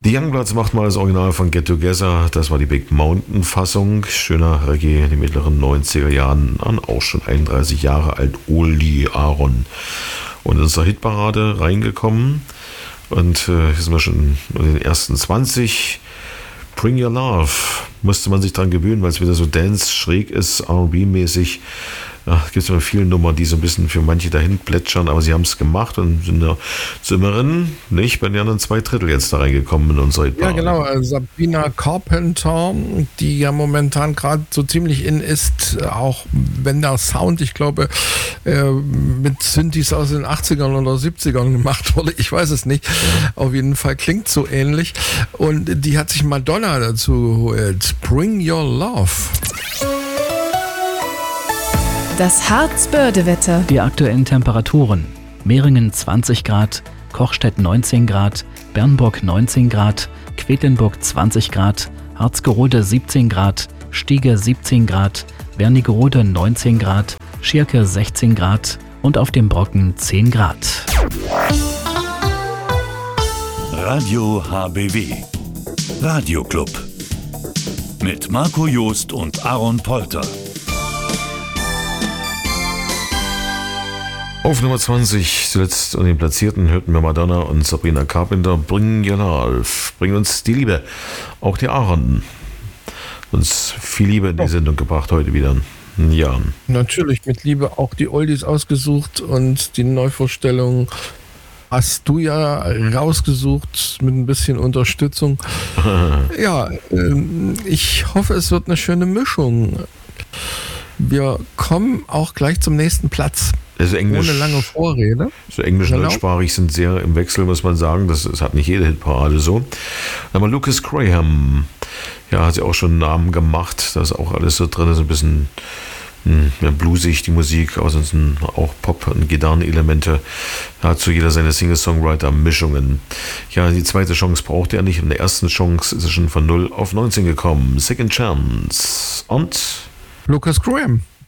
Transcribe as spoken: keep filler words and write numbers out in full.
Die Youngbloods macht mal das Original von Get Together, das war die Big Mountain Fassung, schöner Reggae in den mittleren neunziger Jahren, an auch schon einunddreißig Jahre alt, Oldie Aaron. Und in unsere Hitparade reingekommen und äh, hier sind wir schon in den ersten zwanzig. Bring Your Love, musste man sich dran gewöhnen, weil es wieder so Dance schräg ist, R und B-mäßig. Ja, es gibt immer viele Nummern, die so ein bisschen für manche dahin plätschern, aber sie haben es gemacht und sind ja immerhin nicht bei den anderen zwei Drittel jetzt da reingekommen in unsere Hitparade. Ja, genau. Also Sabrina Carpenter, die ja momentan gerade so ziemlich in ist, auch wenn der Sound, ich glaube, äh, mit Synthes aus den achtzigern oder siebzigern gemacht wurde. Ich weiß es nicht. Auf jeden Fall klingt so ähnlich. Und die hat sich Madonna dazu geholt. Bring Your Love. Das Harzbörde-Wetter. Die aktuellen Temperaturen: Mehringen zwanzig Grad, Kochstedt neunzehn Grad, Bernburg neunzehn Grad, Quedlinburg zwanzig Grad, Harzgerode siebzehn Grad, Stiege siebzehn Grad, Wernigerode neunzehn Grad, Schierke sechzehn Grad und auf dem Brocken zehn Grad. Radio H B W Radioclub mit Marco Joost und Aaron Polter. Auf Nummer zwanzig, zuletzt an den Platzierten, hörten wir Madonna und Sabrina Carpenter, Bring Your Love, bring uns die Liebe, auch die Aaron. Uns viel Liebe in die Sendung gebracht heute wieder. Ja. Natürlich, mit Liebe auch die Oldies ausgesucht und die Neuvorstellung hast du ja rausgesucht mit ein bisschen Unterstützung. Ja, ich hoffe, es wird eine schöne Mischung. Wir kommen auch gleich zum nächsten Platz. Also Englisch, ohne lange Vorrede. So englisch und genau. deutschsprachig sind sehr im Wechsel, muss man sagen. Das, das hat nicht jede Hitparade so. Aber Lucas Graham, ja, hat ja auch schon einen Namen gemacht. Da ist auch alles so drin, so ein bisschen ja, bluesig, die Musik, außerdem auch Pop- und Gitarrenelemente. Da hat zu jeder seine Singer-Songwriter-Mischungen. Ja, die zweite Chance braucht er nicht. In der ersten Chance ist er schon von null auf neunzehn gekommen. Second Chance. Und Lucas Graham.